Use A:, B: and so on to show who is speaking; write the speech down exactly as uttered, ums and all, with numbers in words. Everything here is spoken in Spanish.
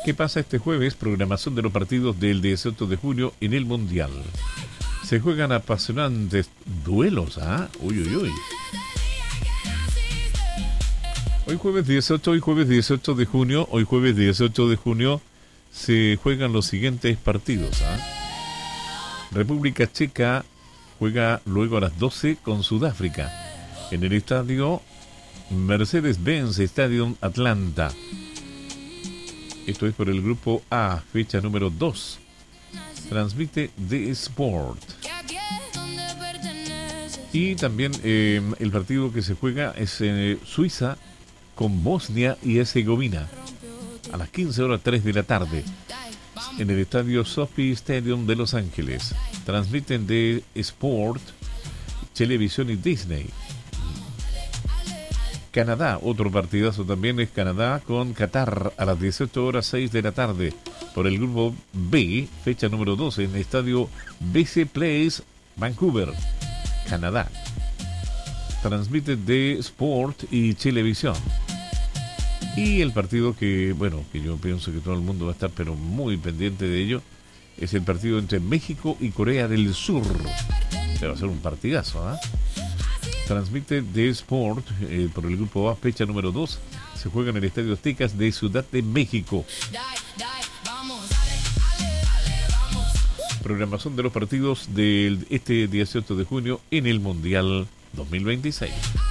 A: ¿Qué pasa este jueves? Programación de los partidos del dieciocho de junio en el Mundial. Se juegan apasionantes duelos, ¿ah? Uy, uy, uy. Hoy jueves dieciocho, hoy jueves dieciocho de junio, hoy jueves dieciocho de junio se juegan los siguientes partidos, ¿ah? República Checa juega luego a las doce con Sudáfrica en el estadio Mercedes-Benz Stadium Atlanta. Esto es por el grupo A, fecha número dos. Transmite The Sport. Y también eh, el partido que se juega es en eh, Suiza con Bosnia y Herzegovina a las quince horas tres de la tarde en el estadio Sophie Stadium de Los Ángeles. Transmiten The Sport, Televisión y Disney. Canadá, otro partidazo también es Canadá con Qatar a las dieciocho horas seis de la tarde por el grupo B, fecha número doce en el estadio B C Place, Vancouver, Canadá. Transmite The Sport y Televisión. Y el partido que, bueno, que yo pienso que todo el mundo va a estar pero muy pendiente de ello, es el partido entre México y Corea del Sur. Se va a ser un partidazo, ¿ah? ¿eh? Transmite The Sport eh, por el grupo A, fecha número dos. Se juega en el Estadio Aztecas de Ciudad de México. Programación de los partidos de este dieciocho de junio en el Mundial dos mil veintiséis.